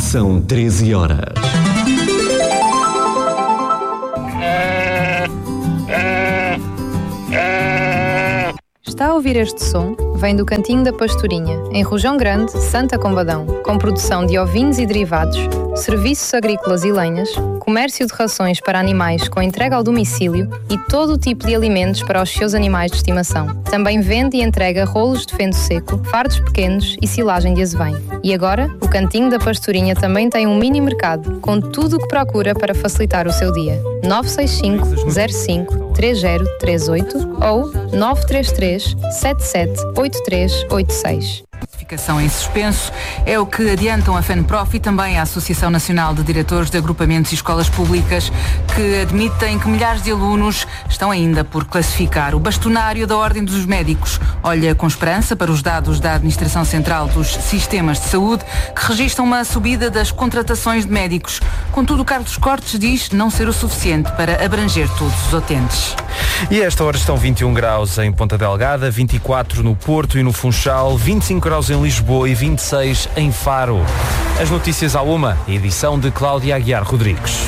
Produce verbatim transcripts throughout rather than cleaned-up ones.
São treze horas. Está a ouvir este som? Vem do Cantinho da Pastorinha, em Rojão Grande, Santa Combadão, com produção de ovinos e derivados, serviços agrícolas e lenhas, comércio de rações para animais com entrega ao domicílio e todo o tipo de alimentos para os seus animais de estimação. Também vende e entrega rolos de feno seco, fardos pequenos e silagem de azevém. E agora, o Cantinho da Pastorinha também tem um mini mercado, com tudo o que procura para facilitar o seu dia. nove seis cinco, zero cinco, três zero três oito ou nove três três, sete sete oito três oito seis. Classificação em suspenso é o que adiantam a FENPROF e também a Associação Nacional de Diretores de Agrupamentos e Escolas Públicas, que admitem que milhares de alunos estão ainda por classificar. O bastonário da Ordem dos Médicos olha com esperança para os dados da Administração Central dos Sistemas de Saúde, que registram uma subida das contratações de médicos. Contudo, Carlos Cortes diz não ser o suficiente para abranger todos os utentes. E a esta hora estão vinte e um graus em Ponta Delgada, vinte e quatro no Porto e no Funchal, vinte e cinco graus em Lisboa e vinte e seis em Faro. As notícias à uma, edição de Cláudia Aguiar Rodrigues.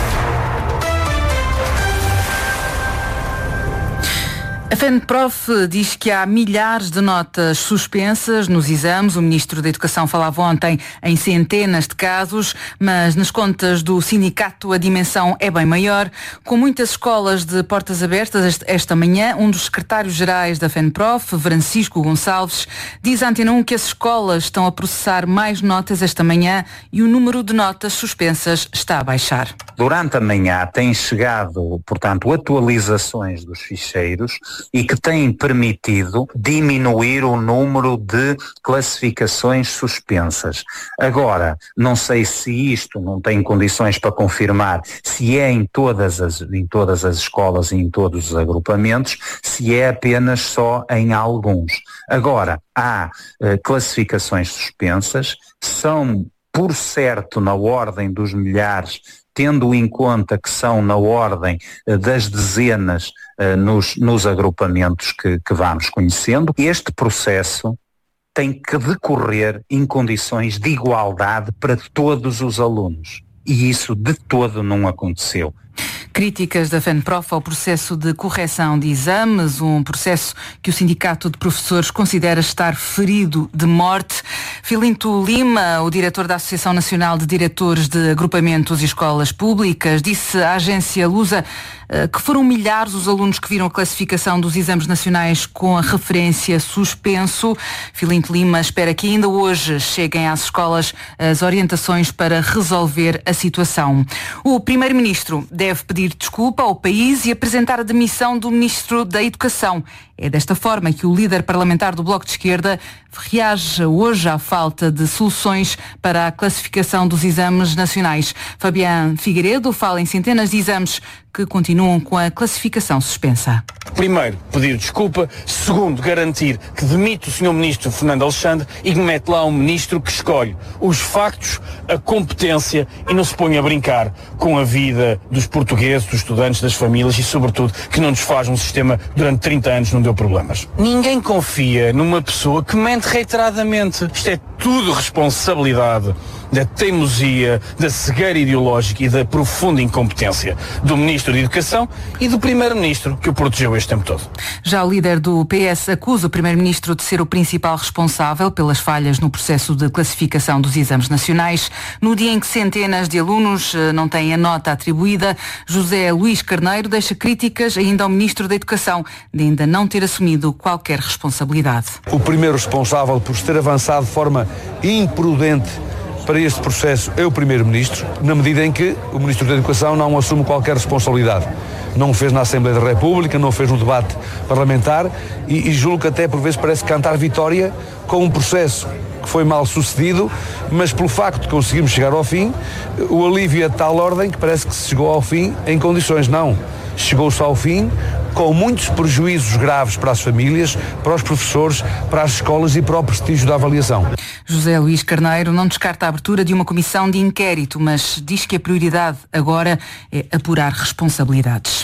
A FENPROF diz que há milhares de notas suspensas nos exames. O Ministro da Educação falava ontem em centenas de casos, mas nas contas do sindicato a dimensão é bem maior. Com muitas escolas de portas abertas esta manhã, um dos secretários-gerais da FENPROF, Francisco Gonçalves, diz à Antena um que as escolas estão a processar mais notas esta manhã e o número de notas suspensas está a baixar. Durante a manhã têm chegado, portanto, atualizações dos ficheiros e que têm permitido diminuir o número de classificações suspensas. Agora, não sei se isto não tem condições para confirmar se é em todas as, em todas as escolas e em todos os agrupamentos, se é apenas só em alguns. Agora, há eh, classificações suspensas, são por certo na ordem dos milhares, tendo em conta que são na ordem uh, das dezenas uh, nos, nos agrupamentos que, que vamos conhecendo. Este processo tem que decorrer em condições de igualdade para todos os alunos. E isso de todo não aconteceu. Críticas da FENPROF ao processo de correção de exames, um processo que o Sindicato de Professores considera estar ferido de morte. Filinto Lima, o diretor da Associação Nacional de Diretores de Agrupamentos e Escolas Públicas, disse à agência Lusa que foram milhares os alunos que viram a classificação dos exames nacionais com a referência suspenso. Filinto Lima espera que ainda hoje cheguem às escolas as orientações para resolver a situação. O primeiro-ministro deve pedir desculpa ao país e apresentar a demissão do ministro da Educação. É desta forma que o líder parlamentar do Bloco de Esquerda reage hoje à falta de soluções para a classificação dos exames nacionais. Fabián Figueiredo fala em centenas de exames que continuam com a classificação suspensa. Primeiro, pedir desculpa. Segundo, garantir que demite o senhor Ministro Fernando Alexandre e que mete lá um Ministro que escolhe os factos, a competência e não se põe a brincar com a vida dos portugueses, dos estudantes, das famílias e, sobretudo, que não nos faz um sistema durante trinta anos não deu problemas. Ninguém confia numa pessoa que mente reiteradamente. Isto é tudo responsabilidade da teimosia, da cegueira ideológica e da profunda incompetência do Ministro da Educação e do Primeiro-Ministro que o protegeu este tempo todo. Já o líder do P S acusa o Primeiro-Ministro de ser o principal responsável pelas falhas no processo de classificação dos exames nacionais. No dia em que centenas de alunos não têm a nota atribuída, José Luís Carneiro deixa críticas ainda ao Ministro da Educação de ainda não ter assumido qualquer responsabilidade. O primeiro responsável por ter avançado de forma imprudente para este processo é o Primeiro-Ministro, na medida em que o Ministro da Educação não assume qualquer responsabilidade. Não o fez na Assembleia da República, não o fez no debate parlamentar e, e julgo que até por vezes parece cantar vitória com um processo que foi mal sucedido, mas pelo facto de conseguirmos chegar ao fim, o alívio é de tal ordem que parece que se chegou ao fim em condições. Não, chegou-se ao fim com muitos prejuízos graves para as famílias, para os professores, para as escolas e para o prestígio da avaliação. José Luís Carneiro não descarta a abertura de uma comissão de inquérito, mas diz que a prioridade agora é apurar responsabilidades.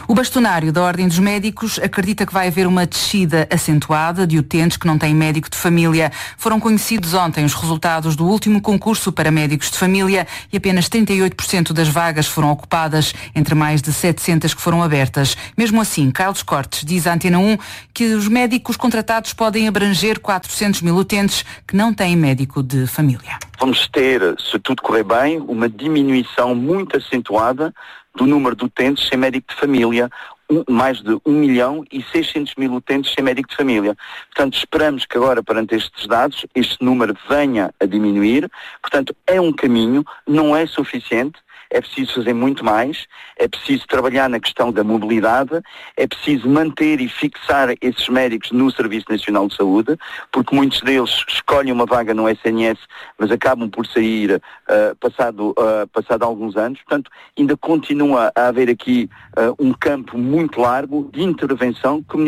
O bastonário da Ordem dos Médicos acredita que vai haver uma descida acentuada de utentes que não têm médico de família. Foram conhecidos ontem os resultados do último concurso para médicos de família e apenas trinta e oito por cento das vagas foram ocupadas, entre mais de setecentas que foram abertas. Mesmo assim, Carlos Cortes diz à Antena um que os médicos contratados podem abranger quatrocentos mil utentes que não têm médico de família. Vamos ter, se tudo correr bem, uma diminuição muito acentuada do número de utentes sem médico de família, um, mais de um milhão e seiscentos mil utentes sem médico de família. Portanto, esperamos que agora, perante estes dados, este número venha a diminuir. Portanto, é um caminho, não é suficiente. É preciso fazer muito mais, é preciso trabalhar na questão da mobilidade, é preciso manter e fixar esses médicos no Serviço Nacional de Saúde, porque muitos deles escolhem uma vaga no S N S, mas acabam por sair uh, passado, uh, passado alguns anos. Portanto, ainda continua a haver aqui uh, um campo muito largo de intervenção comunitária.